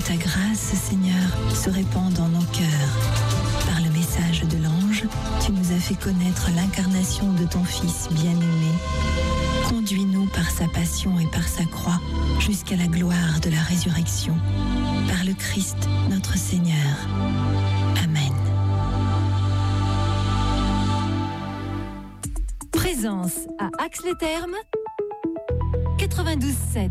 ta grâce, Seigneur, se répande dans nos cœurs. Par le message de l'ange, tu nous as fait connaître l'incarnation de ton Fils bien-aimé. Conduis-nous par sa passion et par sa croix jusqu'à la gloire de la résurrection. Par le Christ, notre Seigneur. Amen. Présence à Ax-les-Thermes, 92.7.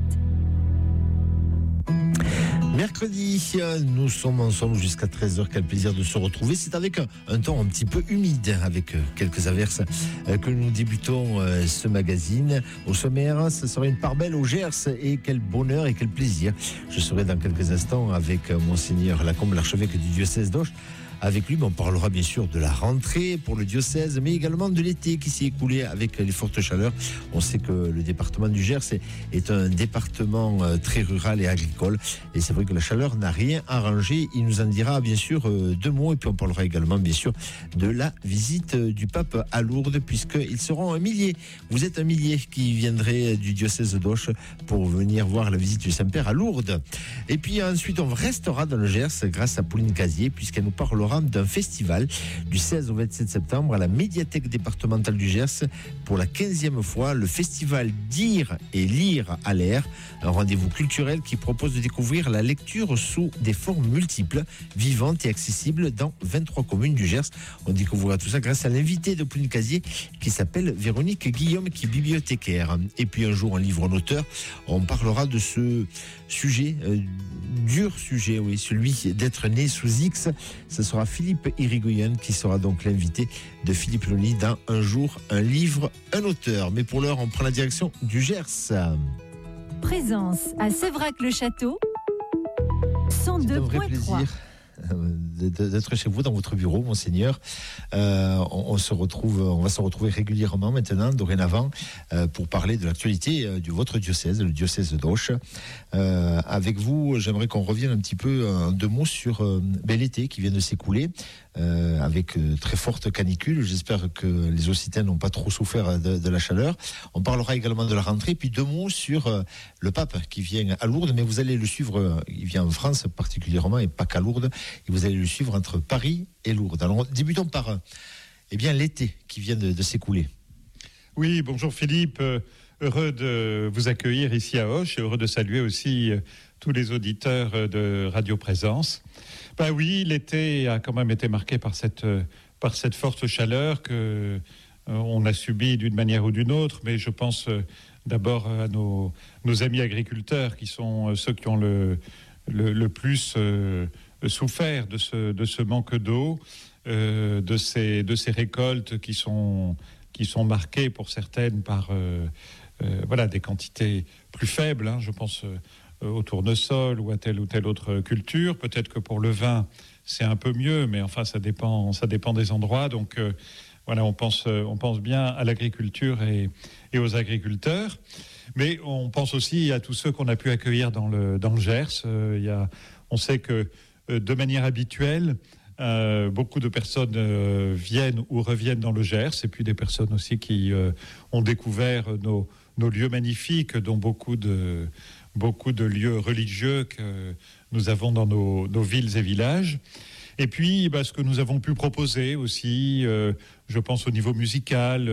Mercredi, nous sommes ensemble jusqu'à 13h. Quel plaisir de se retrouver. C'est avec un temps un petit peu humide, avec quelques averses, que nous débutons ce magazine. Au sommaire, ce sera une part belle au Gers, et quel bonheur et quel plaisir. Je serai dans quelques instants avec Monseigneur Lacombe, l'archevêque du diocèse d'Auch. Avec lui, on parlera bien sûr de la rentrée pour le diocèse, mais également de l'été qui s'est écoulé avec les fortes chaleurs. On sait que le département du Gers est un département très rural et agricole. Et c'est vrai que la chaleur n'a rien arrangé. Il nous en dira bien sûr deux mots. Et puis on parlera également bien sûr de la visite du pape à Lourdes, puisqu'ils seront un millier. Vous êtes un millier qui viendrez du diocèse d'Auch pour venir voir la visite du Saint-Père à Lourdes. Et puis ensuite, on restera dans le Gers grâce à Pauline Casier, puisqu'elle nous parlera d'un festival du 16 au 27 septembre à la médiathèque départementale du Gers pour la 15e fois, le festival Dire et lire à l'air, un rendez-vous culturel qui propose de découvrir la lecture sous des formes multiples, vivantes et accessibles dans 23 communes du Gers. On découvrira tout ça grâce à l'invité de Pauline Casier qui s'appelle Véronique Guillaume, qui est bibliothécaire. Et puis un jour, un livre en auteur, on parlera de ce sujet, dur sujet, oui, celui d'être né sous X. Ce sera Philippe Irigoyen qui sera donc l'invité de Philippe Loli dans Un jour, un livre, un auteur. Mais pour l'heure, on prend la direction du Gers. Présence à Sévrac-le-Château, C'est un vrai 102.3. plaisir d'être chez vous dans votre bureau, Monseigneur. On va se retrouver régulièrement maintenant, dorénavant, pour parler de l'actualité de votre diocèse, le diocèse d'Auch. Avec vous, j'aimerais qu'on revienne un petit peu deux mots sur l'été qui vient de s'écouler, avec très forte canicule. J'espère que les Occitans n'ont pas trop souffert de la chaleur. On parlera également de la rentrée, puis deux mots sur le pape qui vient à Lourdes, mais vous allez le suivre, il vient en France particulièrement et pas qu'à Lourdes, et vous allez le suivre entre Paris et Lourdes. Alors débutons par l'été qui vient de s'écouler. Oui, bonjour Philippe, heureux de vous accueillir ici à Auch et heureux de saluer aussi tous les auditeurs de Radio Présence. Ben oui, l'été a quand même été marqué par cette forte chaleur que on a subie d'une manière ou d'une autre, mais je pense d'abord à nos amis agriculteurs qui sont ceux qui ont le plus souffert de ce manque d'eau, de ces récoltes qui sont marquées pour certaines par des quantités plus faibles, hein, je pense au tournesol ou à telle autre culture. Peut-être que pour le vin, c'est un peu mieux, mais enfin, ça dépend des endroits. Donc, on pense bien à l'agriculture et aux agriculteurs. Mais on pense aussi à tous ceux qu'on a pu accueillir dans le Gers. On sait que, de manière habituelle, beaucoup de personnes viennent ou reviennent dans le Gers, et puis des personnes aussi qui ont découvert nos lieux magnifiques, dont beaucoup de lieux religieux que nous avons dans nos villes et villages. Et puis, ce que nous avons pu proposer aussi, je pense au niveau musical,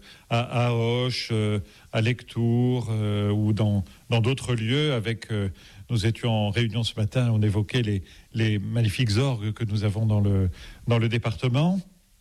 à Auch, à Lectoure, ou dans d'autres lieux. Nous étions en réunion ce matin, on évoquait les magnifiques orgues que nous avons dans le département.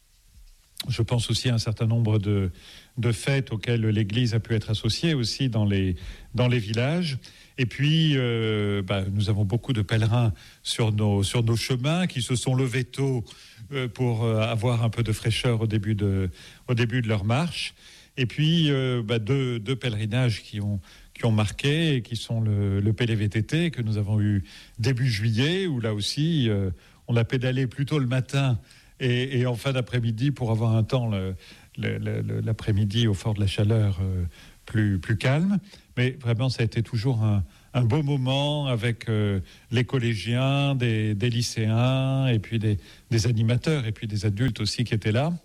Je pense aussi à un certain nombre de fêtes auxquelles l'Église a pu être associée aussi dans les villages. Et puis, nous avons beaucoup de pèlerins sur nos chemins qui se sont levés tôt pour avoir un peu de fraîcheur au début de leur marche. Et puis, deux pèlerinages qui ont marqué, et qui sont le PLVTT que nous avons eu début juillet, où là aussi, on a pédalé plutôt le matin et en fin d'après-midi pour avoir un temps l'après-midi au fort de la chaleur plus calme. Mais vraiment, ça a été toujours un beau moment avec les collégiens, des lycéens, et puis des animateurs, et puis des adultes aussi qui étaient là.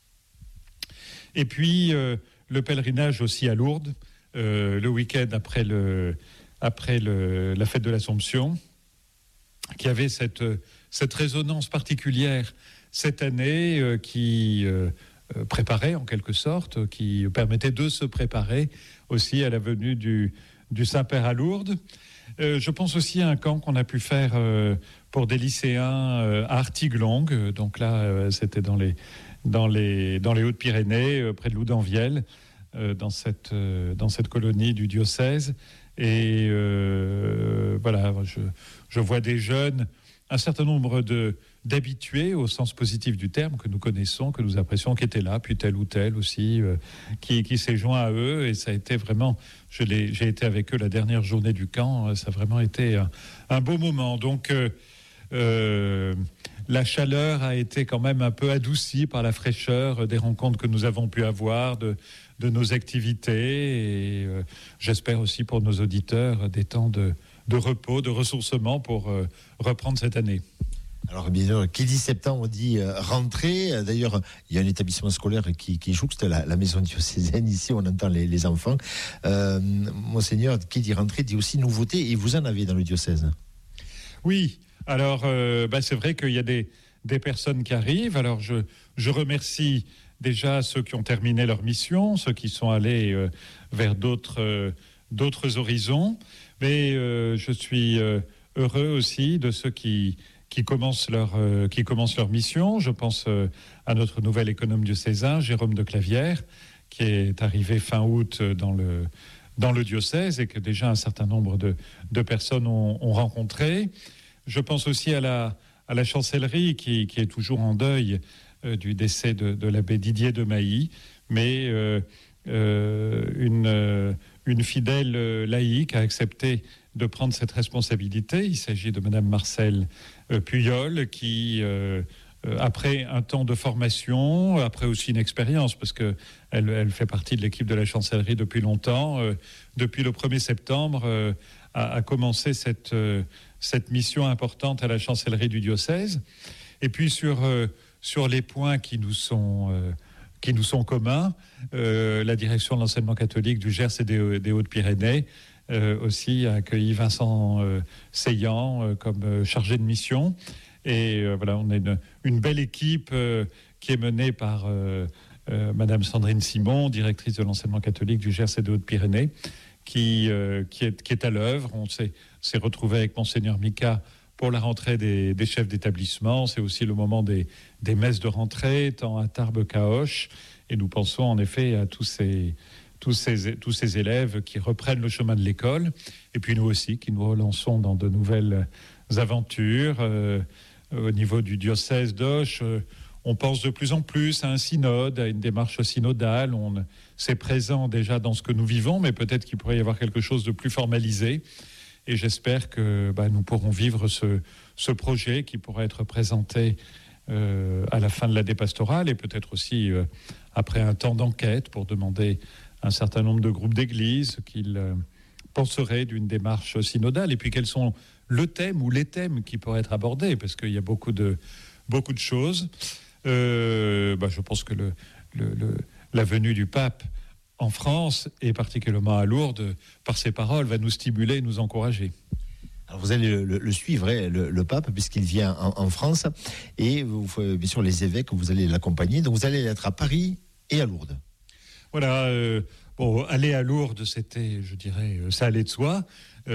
Et puis, le pèlerinage aussi à Lourdes, le week-end après la fête de l'Assomption. qui avait cette résonance particulière cette année, qui préparait en quelque sorte, qui permettait de se préparer aussi à la venue du Saint-Père à Lourdes. Je pense aussi à un camp qu'on a pu faire pour des lycéens à Artigue-Longue. Donc là, c'était dans les Hautes-Pyrénées, près de Loudanvielle, dans cette colonie du diocèse. Et voilà, je vois des jeunes, un certain nombre d'habitués au sens positif du terme, que nous connaissons, que nous apprécions, qui étaient là, puis tel ou tel aussi, qui s'est joint à eux. Et ça a été vraiment, j'ai été avec eux la dernière journée du camp, ça a vraiment été un beau moment. Donc la chaleur a été quand même un peu adoucie par la fraîcheur des rencontres que nous avons pu avoir, de nos activités, et j'espère aussi pour nos auditeurs des temps de repos, de ressourcement pour reprendre cette année. Alors bien sûr, qui dit septembre dit rentrée. D'ailleurs, il y a un établissement scolaire qui jouxte la maison diocésaine. Ici, on entend les enfants. Monseigneur, qui dit rentrée dit aussi nouveauté, et vous en avez dans le diocèse. Oui, alors c'est vrai qu'il y a des personnes qui arrivent. Alors je remercie déjà ceux qui ont terminé leur mission, ceux qui sont allés vers d'autres horizons. Mais je suis heureux aussi de ceux qui commencent leur mission. Je pense à notre nouvel économe diocésain, Jérôme de Clavière, qui est arrivé fin août dans le diocèse et que déjà un certain nombre de personnes ont rencontré. Je pense aussi à la chancellerie qui est toujours en deuil du décès de l'abbé Didier de Mailly, mais une fidèle laïque a accepté de prendre cette responsabilité. Il s'agit de Madame Marcelle Puyol, qui, après un temps de formation, après aussi une expérience, parce qu'elle fait partie de l'équipe de la chancellerie depuis longtemps, depuis le 1er septembre, a commencé cette mission importante à la chancellerie du diocèse. Et puis sur les points qui nous sont communs, la direction de l'enseignement catholique du Gers et des Hautes-Pyrénées aussi a accueilli Vincent Seillant comme chargé de mission. Et voilà, on a une belle équipe qui est menée par Madame Sandrine Simon, directrice de l'enseignement catholique du Gers et des Hautes-Pyrénées, qui est à l'œuvre. On s'est retrouvé avec Monseigneur Mika pour la rentrée des chefs d'établissement. C'est aussi le moment des messes de rentrée, tant à Tarbes qu'à Auch. Et nous pensons en effet à tous ces élèves qui reprennent le chemin de l'école. Et puis nous aussi, qui nous relançons dans de nouvelles aventures. Au niveau du diocèse d'Auch, on pense de plus en plus à un synode, à une démarche synodale. C'est présent déjà dans ce que nous vivons, mais peut-être qu'il pourrait y avoir quelque chose de plus formalisé. Et j'espère que nous pourrons vivre ce projet qui pourra être présenté à la fin de l'année pastorale, et peut-être aussi après un temps d'enquête pour demander à un certain nombre de groupes d'églises qu'ils penseraient d'une démarche synodale, et puis quels sont le thème ou les thèmes qui pourraient être abordés, parce qu'il y a beaucoup de choses. Je pense que la venue du pape en France, et particulièrement à Lourdes, par ses paroles, va nous stimuler, nous encourager. Alors vous allez le suivre, le pape, puisqu'il vient en France, et bien sûr les évêques, vous allez l'accompagner. Donc vous allez être à Paris et à Lourdes. Voilà, aller à Lourdes, c'était, je dirais, ça allait de soi.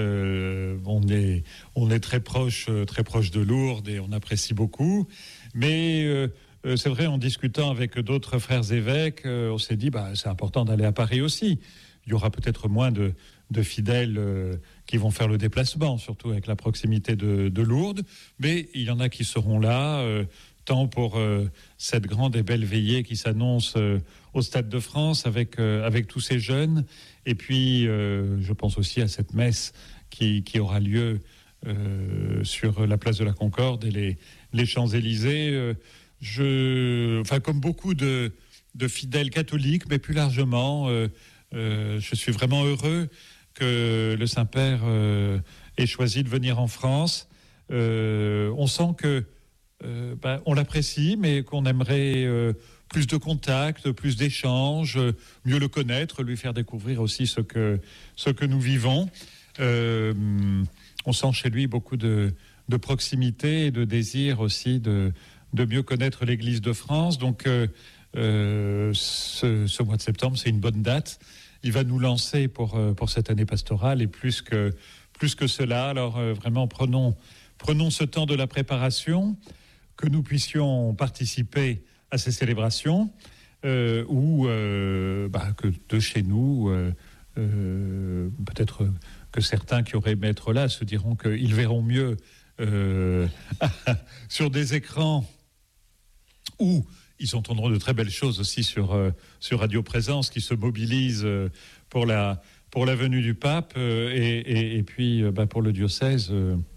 On est très proche de Lourdes et on apprécie beaucoup. Mais c'est vrai, en discutant avec d'autres frères évêques, on s'est dit, c'est important d'aller à Paris aussi. Il y aura peut-être moins de fidèles qui vont faire le déplacement, surtout avec la proximité de Lourdes. Mais il y en a qui seront là, tant pour cette grande et belle veillée qui s'annonce au Stade de France avec tous ces jeunes. Et puis, je pense aussi à cette messe qui aura lieu sur la place de la Concorde et les Champs-Élysées. Comme beaucoup de fidèles catholiques, mais plus largement, je suis vraiment heureux que le Saint-Père ait choisi de venir en France. On sent que on l'apprécie, mais qu'on aimerait plus de contacts, plus d'échanges, mieux le connaître, lui faire découvrir aussi ce que nous vivons. on sent chez lui beaucoup de proximité et de désir aussi de mieux connaître l'Église de France. Donc, ce mois de septembre, c'est une bonne date. Il va nous lancer pour cette année pastorale et plus que cela. Alors, vraiment, prenons ce temps de la préparation, que nous puissions participer à ces célébrations, ou que de chez nous, peut-être que certains qui auraient aimé être là se diront qu'ils verront mieux sur des écrans, ou ils entendront de très belles choses aussi sur Radio Présence, qui se mobilise pour la venue du pape, et puis pour le diocèse,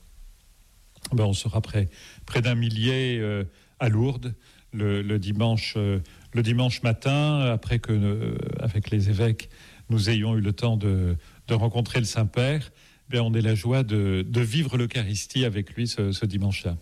on sera près d'un millier à Lourdes le dimanche matin, après que avec les évêques nous ayons eu le temps de rencontrer le Saint-Père. On ait la joie de vivre l'Eucharistie avec lui ce dimanche-là.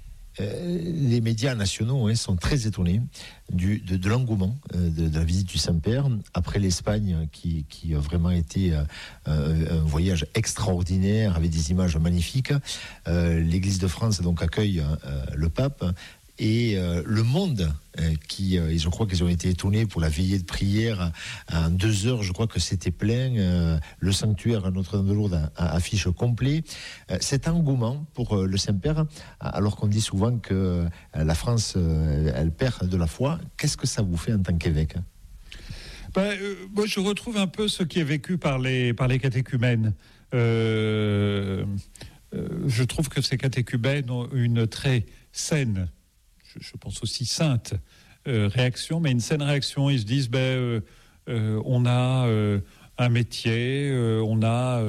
Les médias nationaux sont très étonnés de l'engouement de la visite du Saint-Père après l'Espagne, qui a vraiment été un voyage extraordinaire avec des images magnifiques. L'Église de France donc accueille le pape. Et le monde, je crois qu'ils ont été étonnés pour la veillée de prière en 2 heures, je crois que c'était plein. Le sanctuaire à Notre-Dame de Lourdes affiche complet. Cet engouement pour le Saint-Père, alors qu'on dit souvent que la France, elle perd de la foi, qu'est-ce que ça vous fait en tant qu'évêque ? Moi, je retrouve un peu ce qui est vécu par les catéchumènes. Je trouve que ces catéchumènes ont une très saine, je pense aussi sainte réaction, mais une saine réaction. Ils se disent, on a un métier, on a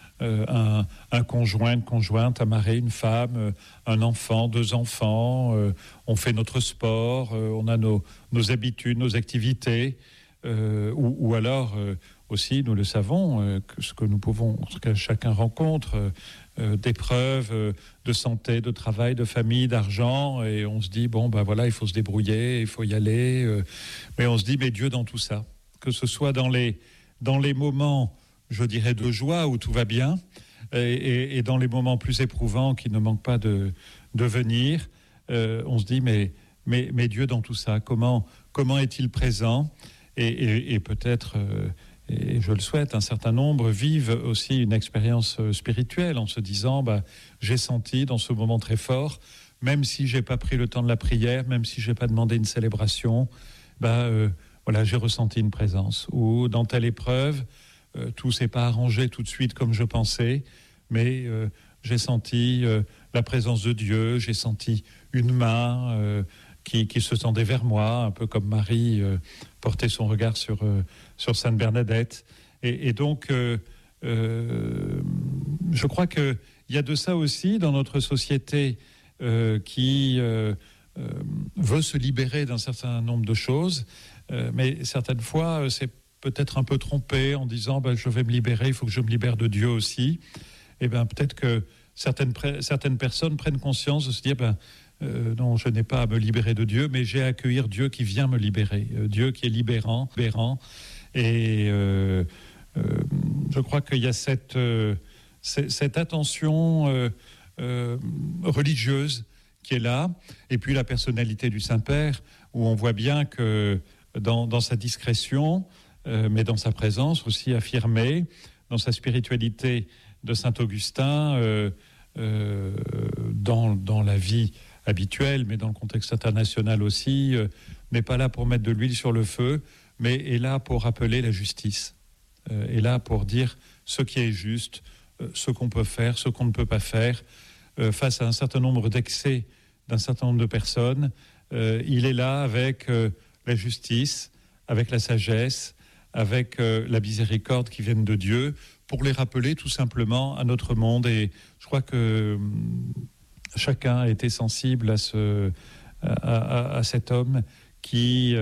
un conjoint, une conjointe, un mari, une femme, un enfant, 2 enfants, on fait notre sport, on a nos habitudes, nos activités, ou alors aussi, nous le savons, ce que chacun rencontre, d'épreuves de santé, de travail, de famille, d'argent, et on se dit, il faut se débrouiller, il faut y aller, mais on se dit, mais Dieu dans tout ça, que ce soit dans les moments, je dirais, de joie où tout va bien, et dans les moments plus éprouvants qui ne manquent pas de venir, on se dit, mais Dieu dans tout ça, comment est-il présent, et peut-être... et je le souhaite, un certain nombre vivent aussi une expérience spirituelle en se disant, j'ai senti dans ce moment très fort, même si j'ai pas pris le temps de la prière, même si j'ai pas demandé une célébration, j'ai ressenti une présence. Ou dans telle épreuve, tout s'est pas arrangé tout de suite comme je pensais, mais j'ai senti la présence de Dieu, j'ai senti une main qui se tendait vers moi, un peu comme Marie portait son regard sur Sainte Bernadette. Et donc, je crois qu'il y a de ça aussi dans notre société qui veut se libérer d'un certain nombre de choses, mais certaines fois, c'est peut-être un peu trompé en disant je vais me libérer, il faut que je me libère de Dieu aussi. Et peut-être que certaines personnes prennent conscience de se dire non, je n'ai pas à me libérer de Dieu, mais j'ai à accueillir Dieu qui vient me libérer, Dieu qui est libérant. Et je crois qu'il y a cette attention religieuse qui est là, et puis la personnalité du Saint-Père, où on voit bien que dans sa discrétion, mais dans sa présence aussi affirmée, dans sa spiritualité de Saint-Augustin, dans la vie habituelle, mais dans le contexte international aussi, n'est pas là pour mettre de l'huile sur le feu, mais est là pour rappeler la justice, est là pour dire ce qui est juste, ce qu'on peut faire, ce qu'on ne peut pas faire, face à un certain nombre d'excès d'un certain nombre de personnes. Il est là avec la justice, avec la sagesse, avec la miséricorde qui viennent de Dieu, pour les rappeler tout simplement à notre monde. Et je crois que chacun a été sensible à cet homme qui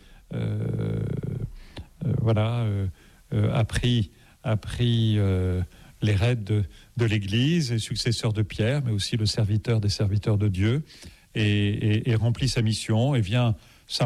a pris les rênes de l'Église, et successeur de Pierre, mais aussi le serviteur des serviteurs de Dieu, et remplit sa mission et vient